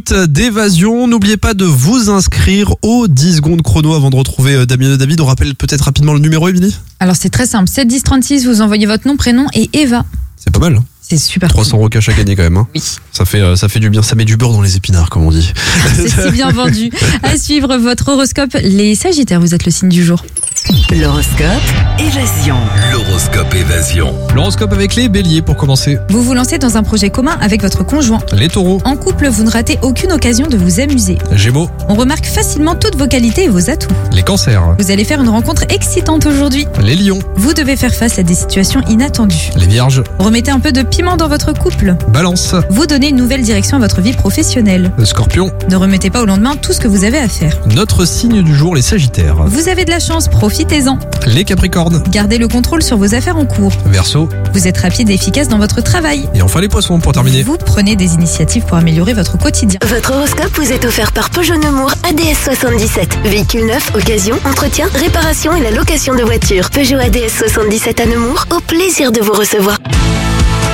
D'évasion, n'oubliez pas de vous inscrire aux 10 secondes chrono avant de retrouver Damien et David. On rappelle peut-être rapidement le numéro, Émilie. Alors c'est très simple, 7 10 36, vous envoyez votre nom, prénom et Eva. C'est pas mal. C'est super 300 euros cash à gagner quand même. Hein. Oui. Ça fait du bien, ça met du beurre dans les épinards comme on dit. C'est si bien vendu. À suivre votre horoscope, les Sagittaires, vous êtes le signe du jour. L'horoscope Évasion. L'horoscope Évasion. L'horoscope avec les béliers pour commencer. Vous vous lancez dans un projet commun avec votre conjoint. Les taureaux. En couple, vous ne ratez aucune occasion de vous amuser. Gémeaux. On remarque facilement toutes vos qualités et vos atouts. Les cancers. Vous allez faire une rencontre excitante aujourd'hui. Les lions. Vous devez faire face à des situations inattendues. Les vierges. Remettez un peu de piment dans votre couple. Balance. Vous donnez une nouvelle direction à votre vie professionnelle. Le scorpion. Ne remettez pas au lendemain tout ce que vous avez à faire. Notre signe du jour, les sagittaires. Vous avez de la chance, profitez-en. Les capricornes. Gardez le contrôle sur vos affaires en cours. Verseau. Vous êtes rapide et efficace dans votre travail. Et enfin les poissons pour terminer. Vous prenez des initiatives pour améliorer votre quotidien. Votre horoscope vous est offert par Peugeot Nemours ADS 77. Véhicule neuf, occasion, entretien, réparation et la location de voitures. Peugeot ADS 77 à Nemours, au plaisir de vous recevoir.